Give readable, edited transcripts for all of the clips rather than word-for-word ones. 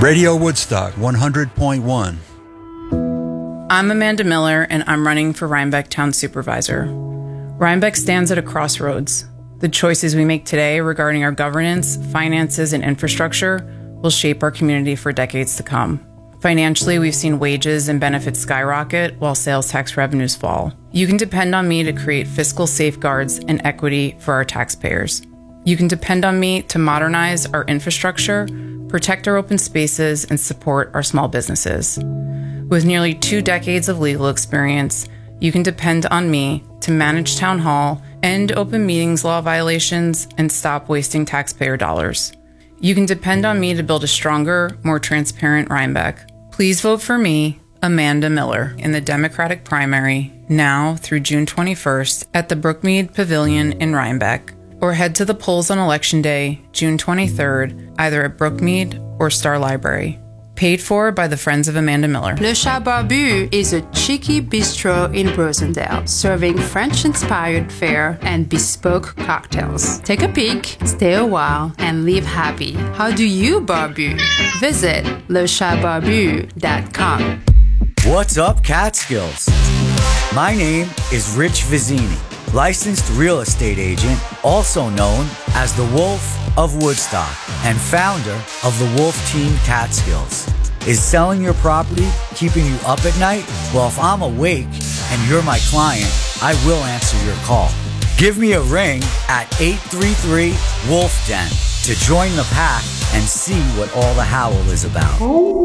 Radio Woodstock 100.1. I'm Amanda Miller, and I'm running for Rhinebeck Town Supervisor. Rhinebeck stands at a crossroads. The choices we make today regarding our governance, finances, and infrastructure will shape our community for decades to come. Financially, we've seen wages and benefits skyrocket while sales tax revenues fall. You can depend on me to create fiscal safeguards and equity for our taxpayers. You can depend on me to modernize our infrastructure, protect our open spaces, and support our small businesses. With nearly 2 decades of legal experience, you can depend on me to manage town hall, end open meetings law violations, and stop wasting taxpayer dollars. You can depend on me to build a stronger, more transparent Rhinebeck. Please vote for me, Amanda Miller, in the Democratic primary now through June 21st at the Brookmead Pavilion in Rhinebeck, or head to the polls on Election Day, June 23rd, either at Brookmead or Star Library. Paid for by the Friends of Amanda Miller. Le Chat Barbu is a cheeky bistro in Rosendale, serving French-inspired fare and bespoke cocktails. Take a peek, stay a while, and leave happy. How do you barbu? Visit lechatbarbu.com. What's up, Catskills? My name is Rich Vizzini, licensed real estate agent, also known as the Wolf of Woodstock and founder of the Wolf Team Catskills. Is selling your property keeping you up at night? Well, if I'm awake and you're my client, I will answer your call. Give me a ring at 833-WOLF-DEN to join the pack and see what all the howl is about.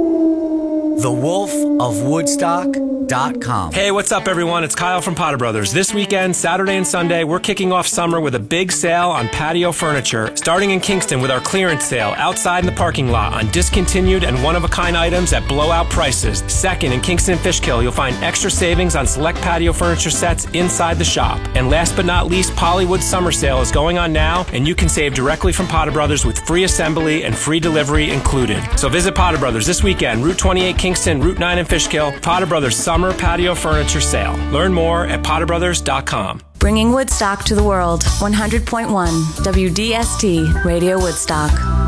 TheWolfOfWoodstock.com. Hey, what's up, everyone? It's Kyle from Potter Brothers. This weekend, Saturday and Sunday, we're kicking off summer with a big sale on patio furniture, starting in Kingston with our clearance sale outside in the parking lot on discontinued and one-of-a-kind items at blowout prices. Second, in Kingston and Fishkill, you'll find extra savings on select patio furniture sets inside the shop. And last but not least, Pollywood Summer Sale is going on now, and you can save directly from Potter Brothers with free assembly and free delivery included. So visit Potter Brothers this weekend, Route 28 Kingston, Route 9 in Fishkill, Potter Brothers Summer Patio Furniture Sale. Learn more at potterbrothers.com. Bringing Woodstock to the world. 100.1 WDST Radio Woodstock.